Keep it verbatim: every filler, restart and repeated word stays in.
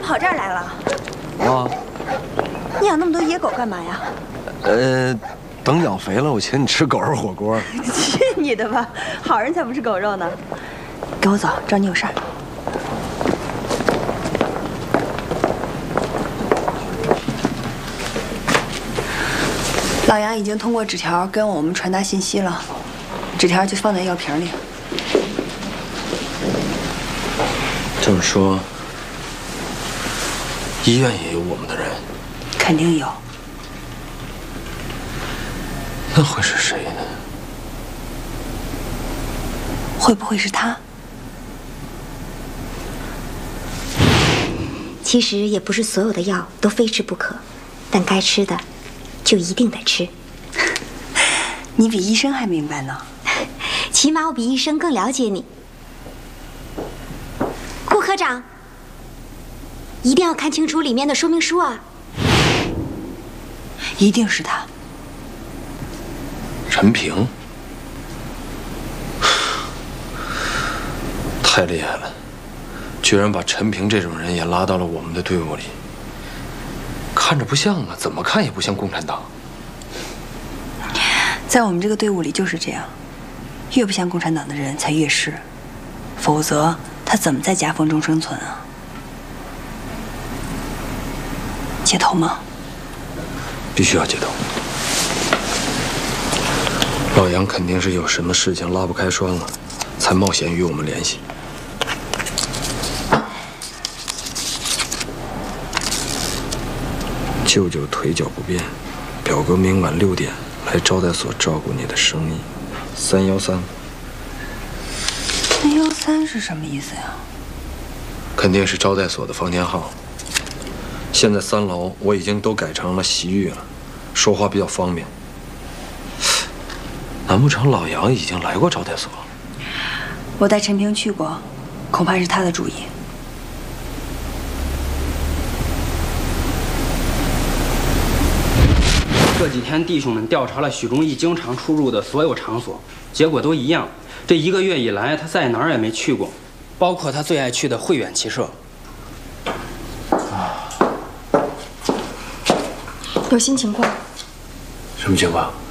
跑这儿来了？ 啊！ 你养那么多野狗干嘛呀？ 呃，等养肥了，我请你吃狗肉火锅。 去你的吧！好人才不吃狗肉呢。跟我走，找你有事儿。老杨已经通过纸条跟我们传达信息了，纸条就放在药瓶里。 这么说，医院也有我们的人？ 肯定有。 那会是谁呢？ 会不会是他？ 其实也不是所有的药都非吃不可，但该吃的就一定得吃。 你比医生还明白呢。 起码我比医生更了解你。顾科长，一定要看清楚里面的说明书啊！ 一定是他。 陈平，太厉害了，居然把陈平这种人也拉到了我们的队伍里。看着不像啊，怎么看也不像共产党。 在我们这个队伍里就是这样，越不像共产党的人才越是，否则他怎么在夹缝中生存啊？接头吗？ 必须要接头。老杨肯定是有什么事情拉不开栓了，才冒险与我们联系。舅舅腿脚不便，表哥明晚六点来招待所照顾你的生意。三幺三。 三幺三是什么意思呀？ 肯定是招待所的房间号。现在三楼我已经都改成了洗浴了，说话比较方便。难不成老杨已经来过招待所？ 我带陈平去过，恐怕是他的主意。 这几天弟兄们调查了许忠义经常出入的所有场所，结果都一样。这一个月以来，他在哪儿也没去过，包括他最爱去的汇远骑社。 有新情况。 什么情况？